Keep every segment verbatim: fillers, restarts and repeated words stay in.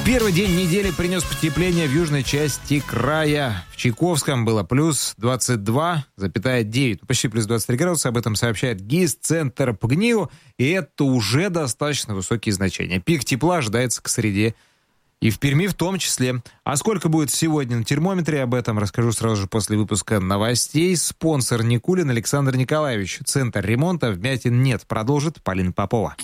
Первый день недели принес потепление в южной части края. В Чайковском было плюс двадцать два целых девять, почти плюс двадцать три градуса. Об этом сообщает ГИС-центр ПГНИУ. И это уже достаточно высокие значения. Пик тепла ожидается к среде. И в Перми в том числе. А сколько будет сегодня на термометре, об этом расскажу сразу же после выпуска новостей. Спонсор Никулин Александр Николаевич. Центр ремонта «Вмятин нет». Продолжит Полина Попова.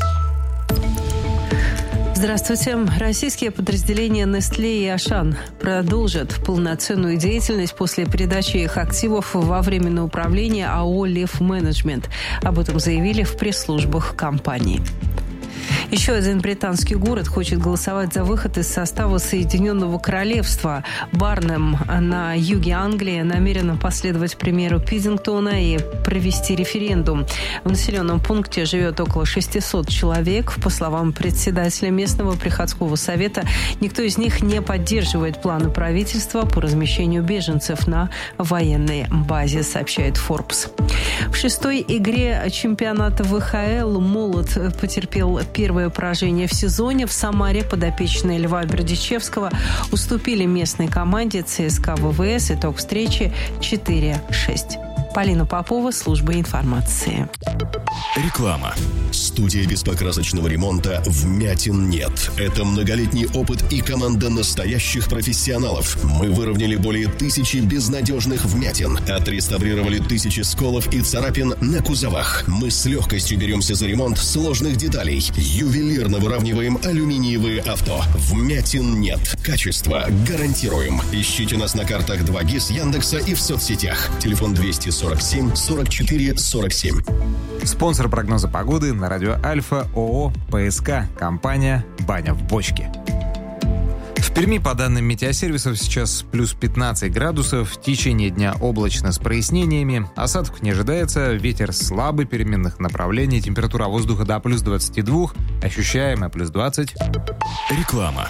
Здравствуйте. Российские подразделения Nestlé и Ашан продолжат полноценную деятельность после передачи их активов во временное управление АО «Лев Менеджмент». Об этом заявили в пресс-службах компании. Еще один британский город хочет голосовать за выход из состава Соединенного Королевства. Барнем на юге Англии намерен последовать примеру Пиддингтона и провести референдум. В населенном пункте живет около шестисот человек. По словам председателя местного приходского совета, никто из них не поддерживает планы правительства по размещению беженцев на военной базе, сообщает Forbes. В шестой игре чемпионата вэ ха эл «Молот» потерпел первое поражение в сезоне. В Самаре подопечные Льва Бердичевского уступили местной команде ЦСКА ВВС. Итог встречи четыре шесть. Полина Попова, служба информации. Реклама. Студия беспокрасочного ремонта «Вмятин нет». Это многолетний опыт и команда настоящих профессионалов. Мы выровняли более тысячи безнадежных вмятин, отреставрировали тысячи сколов и царапин на кузовах. Мы с легкостью беремся за ремонт сложных деталей. Ювелирно выравниваем алюминиевые авто. Вмятин нет. Качество гарантируем. Ищите нас на картах два ГИС, Яндекса и в соцсетях. Телефон двести сорок семь сорок четыре сорок семь. Спонсор прогноза погоды на радио Альфа ООО ПСК. Компания «Баня в бочке». В Перми, по данным метеосервисов, сейчас плюс пятнадцать градусов. В течение дня облачно с прояснениями. Осадков не ожидается. Ветер слабый, переменных направлений. Температура воздуха до плюс двадцати двух. Ощущаемая плюс двадцать. Реклама.